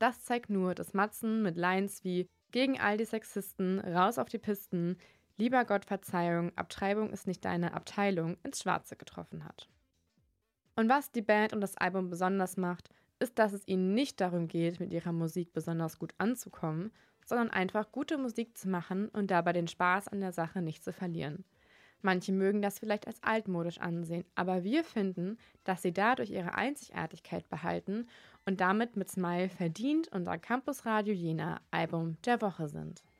das zeigt nur, dass Matzen mit Lines wie „Gegen all die Sexisten, raus auf die Pisten, lieber Gott Verzeihung, Abtreibung ist nicht deine Abteilung“ ins Schwarze getroffen hat. Und was die Band und das Album besonders macht, ist, dass es ihnen nicht darum geht, mit ihrer Musik besonders gut anzukommen, sondern einfach gute Musik zu machen und dabei den Spaß an der Sache nicht zu verlieren. Manche mögen das vielleicht als altmodisch ansehen, aber wir finden, dass sie dadurch ihre Einzigartigkeit behalten und damit mit Smile verdient unser Campus Radio Jena Album der Woche sind.